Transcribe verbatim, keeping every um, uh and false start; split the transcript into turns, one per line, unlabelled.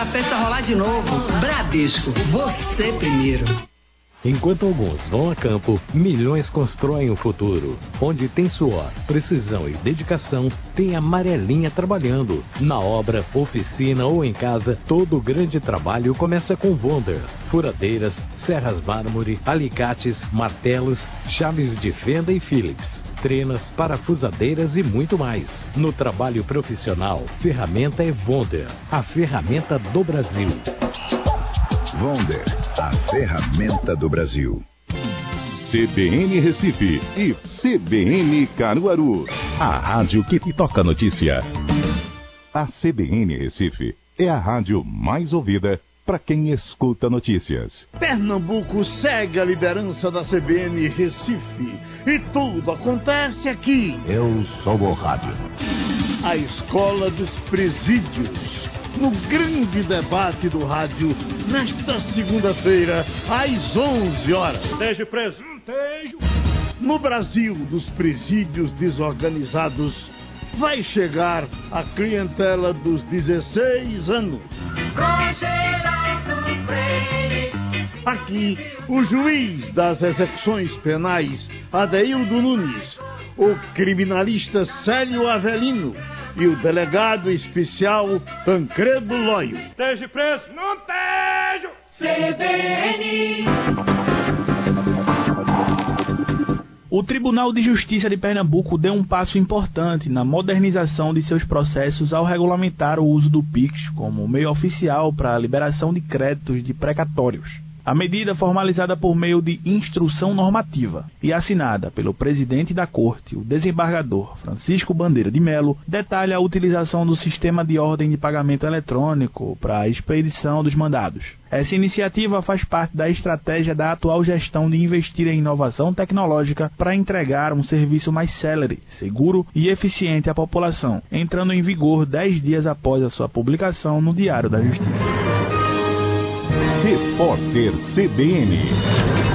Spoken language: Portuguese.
a festa rolar de novo. Bradesco, você primeiro.
Enquanto alguns vão a campo, milhões constroem o futuro. Onde tem suor, precisão e dedicação, tem a Amarelinha trabalhando. Na obra, oficina ou em casa, todo grande trabalho começa com Wonder. Furadeiras, serras mármore, alicates, martelos, chaves de fenda e Phillips. Trenas, parafusadeiras e muito mais. No trabalho profissional, ferramenta é Wonder, a ferramenta do Brasil.
Wonder, a ferramenta do Brasil.
C B N Recife e C B N Caruaru, a rádio que te toca notícia. A C B N Recife é a rádio mais ouvida para quem escuta notícias.
Pernambuco segue a liderança da C B N Recife e tudo acontece aqui.
Eu sou o rádio.
A Escola dos Presídios, no grande debate do rádio, nesta segunda-feira, às onze horas.
Esteja preso. Esteja.
No Brasil dos presídios desorganizados, vai chegar a clientela dos dezesseis anos. Aqui, o juiz das execuções penais, Adeildo Nunes, o criminalista Célio Avelino e o delegado especial Tancredo Lóio.
Esteja preso. Não esteja.
C B N.
O Tribunal de Justiça de Pernambuco deu um passo importante na modernização de seus processos ao regulamentar o uso do Pix como meio oficial para a liberação de créditos de precatórios. A medida, formalizada por meio de instrução normativa e assinada pelo presidente da Corte, o desembargador Francisco Bandeira de Melo, detalha a utilização do sistema de ordem de pagamento eletrônico para a expedição dos mandados. Essa iniciativa faz parte da estratégia da atual gestão de investir em inovação tecnológica para entregar um serviço mais célere, seguro e eficiente à população, entrando em vigor dez dias após a sua publicação no Diário da Justiça.
Repórter C B N.